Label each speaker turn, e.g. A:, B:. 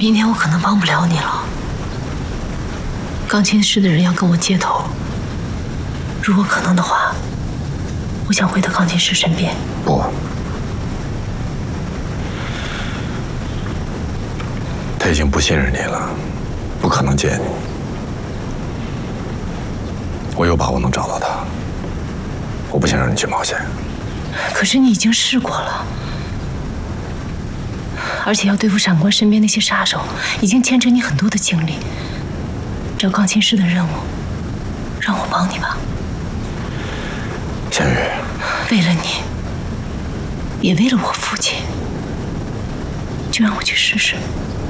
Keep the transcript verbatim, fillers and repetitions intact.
A: 明天我可能帮不了你了。钢琴师的人要跟我接头，如果可能的话，我想回到钢琴师身边。
B: 不，他已经不信任你了，不可能见你。我有把握能找到他，我不想让你去冒险。
A: 可是你已经试过了。 而且要对付闪光身边那些杀手，已经牵扯你很多的精力。找钢琴师的任务，让我帮你吧。
B: 夏雨，
A: 为了你，也为了我父亲，就让我去试试。